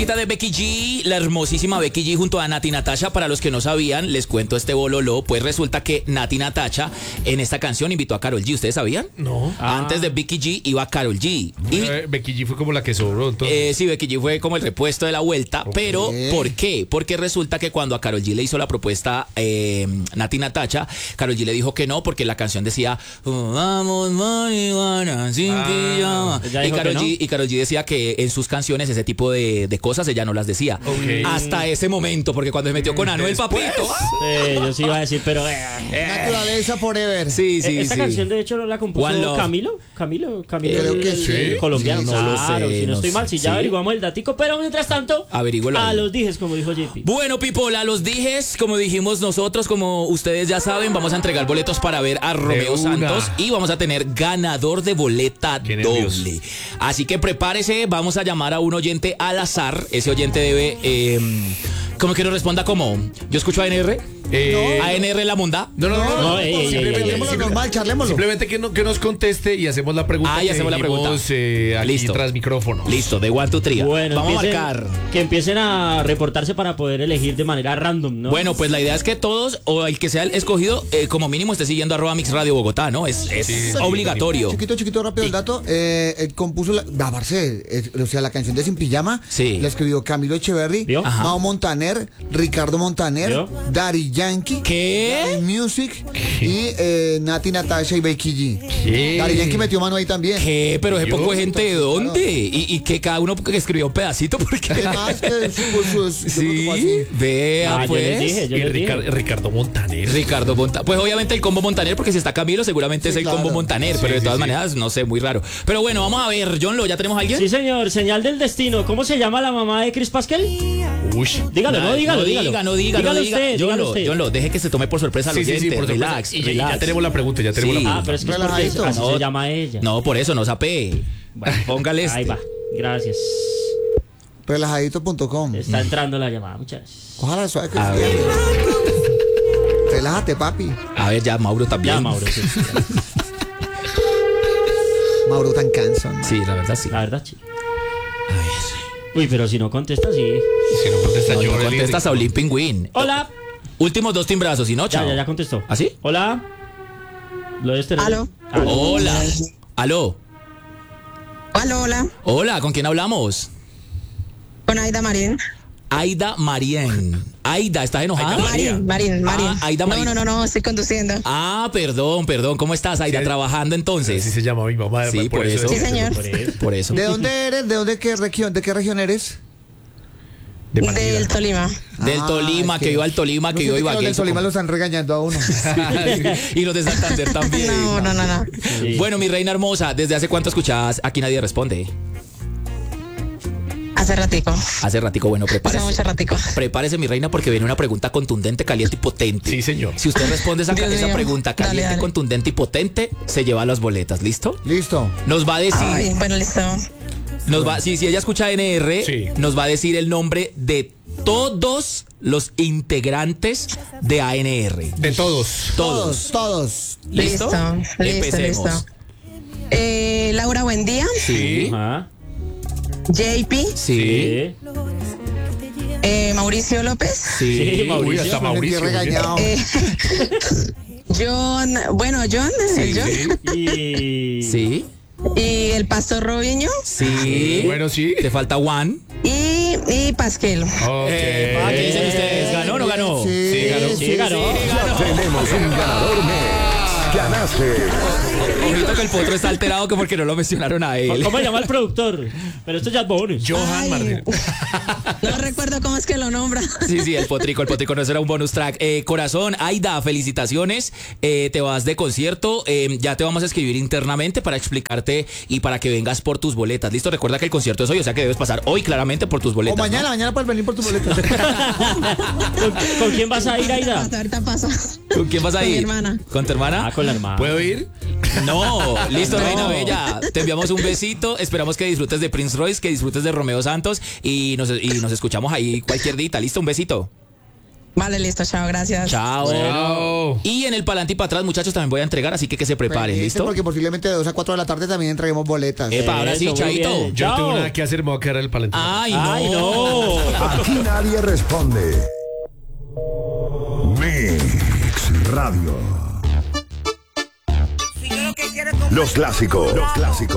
musiquita de Becky G, la hermosísima Becky G junto a Nati Natasha. Para los que no sabían, les cuento este bololo. Pues resulta que Nati Natasha en esta canción invitó a Karol G. ¿Ustedes sabían? No. Antes de Becky G iba Karol G. Y Becky G fue como la que sobró, entonces. Sí, Becky G fue como el repuesto de la vuelta. Okay. Pero, ¿por qué? Porque resulta que cuando a Karol G le hizo la propuesta Nati Natasha, Karol G le dijo que no, porque la canción decía vamos marihuana sin pijama. Y Karol G decía que en sus canciones ese tipo de cosas ella no las decía. Okay. Hasta ese momento, porque cuando se metió con Anuel Papito. Yo sí iba a decir, pero naturaleza forever. Sí. Esta canción de hecho no la compuso Camilo. Creo que sí. Colombiano. Sí, no lo sé, si no estoy mal, si ya averiguamos el datico, pero mientras tanto, averígüelo a ahí. los dijes, como dijo JP. Bueno, people, a los dijes, como dijimos nosotros, como ustedes ya saben, vamos a entregar boletos para ver a Romeo Santos y vamos a tener ganador de boleta doble. Así que prepárese, vamos a llamar a un oyente al azar. Ese oyente debe, como que nos responda como, yo escucho a ANR. ANR la monda. No. Simplemente normal, charlémoslo. Simplemente que nos conteste y hacemos la pregunta. Y hacemos la pregunta. Aquí Listo. tras micrófono. Listo, de 1, 2, 3. Bueno, vamos a marcar. Que empiecen a reportarse para poder elegir de manera random, ¿no? Bueno, pues la idea es que todos, o el que sea el escogido, como mínimo esté siguiendo @Mix Radio Bogotá, ¿no? Es obligatorio. Chiquito, rápido el dato. Compuso la canción de Sin Pijama. Sí. La escribió Camilo Echeverry, Mao Montaner, Ricardo Montaner, Daddy Yankee, ¿qué? Music y Nati Natasha y Becky G. Daddy Yankee metió mano ahí también. ¿Qué? Pero ese poco de gente, ¿de dónde? Y que cada uno que escribió un pedacito porque además sí, vea pues. Ricardo Montaner. Pues obviamente el combo Montaner, porque si está Camilo seguramente es el combo Montaner, pero de todas maneras no sé, muy raro. Pero bueno, vamos a ver, John Lo, ¿ya tenemos a alguien? Sí, señor, señal del destino. ¿Cómo se llama la mamá de Chris Pascal? Dígalo. Dígalo usted. John Lo, deje que se tome por sorpresa al oyente. Relax. Ya tenemos la pregunta, pero es que así se llama ella. No, por eso, no sapee. Bueno, póngale Ahí va, gracias. Relajadito.com. Está entrando la llamada, muchas gracias. Ojalá suave que relájate, papi. A ver, ya Mauro también. Ya, Mauro, sí. Mauro tan cansón. Sí, la verdad sí. La verdad, sí. A ver. Uy, pero si no contesta, sí. Si no contesta, no contestas a Olympic Win. Hola. Últimos 2 timbrazos, si no, chao. Ya contestó. ¿Ah, sí? Hola. Aló. Hola. Aló. Hola. Hola, ¿con quién hablamos? Con Aida Marín. Aida Marín. Aida, ¿estás enojada? Marín. Aida Marín. No, estoy conduciendo. Perdón. ¿Cómo estás, Aida? Sí, ¿trabajando entonces? Así se llama mi mamá. Sí, por eso. Sí, señor. Por eso. ¿De dónde eres? ¿De qué región eres? Del Tolima. Del Tolima, que iba al Tolima, que yo iba aquí. Del Tolima lo están regañando a uno. Y los de Santander también. No. Sí. Bueno, mi reina hermosa, ¿desde hace cuánto escuchabas Aquí Nadie Responde? Hace ratico, bueno, prepárese. Hace mucho ratico. Prepárese, mi reina, porque viene una pregunta contundente, caliente y potente. Sí, señor. Si usted responde esa pregunta caliente, dale. Contundente y potente, se lleva las boletas, ¿listo? Listo. Nos va a decir... Ay, bueno, listo. Si ella escucha NR, nos va a decir el nombre de todos los integrantes de ANR. De Todos. ¿Listo? Empecemos. Laura Buendía. Sí. JP. Sí. Mauricio López. Sí. Uy, hasta Mauricio. John. El John. Sí. Y el Pastor Robinho. Sí. Bueno, sí. Te falta Juan. Y Pasquel. ¿Qué dicen ustedes? ¿Ganó o no ganó? Sí, ganó. Tenemos un ganador más. Ganaste. Ojito que el potro está alterado que porque no lo mencionaron a él. ¿Cómo se llama el productor? Pero esto ya es bonus. Johan Martín. No recuerdo cómo es que lo nombra. Sí, el potrico no, eso era un bonus track. Corazón, Aida, felicitaciones. Te vas de concierto. Ya te vamos a escribir internamente para explicarte y para que vengas por tus boletas. Listo, recuerda que el concierto es hoy, o sea que debes pasar hoy claramente por tus boletas. O mañana puedes venir por tus boletas. ¿Con quién vas a ir, Aida? Ahorita paso. ¿Con quién vas a ir? Con mi hermana. ¿Con tu hermana? Con la hermana. ¿Puedo ir? No, listo, Reina Bella. Te enviamos un besito. Esperamos que disfrutes de Prince Royce, que disfrutes de Romeo Santos y nos escuchamos ahí cualquier día. Listo, un besito. Vale, listo, chao, gracias. Chao. Chao. Y en el Palante y para atrás, muchachos, también voy a entregar, así que se preparen, ¿listo? Porque posiblemente de 2 a 4 de la tarde también entreguemos boletas. Epa, ahora sí, Eso, muy chaito. bien. Yo no tengo Chao. nada que hacer, me voy a quedar en el Palante. Ay, no. Ay, no. Aquí nadie responde. Mix Radio. Los clásicos.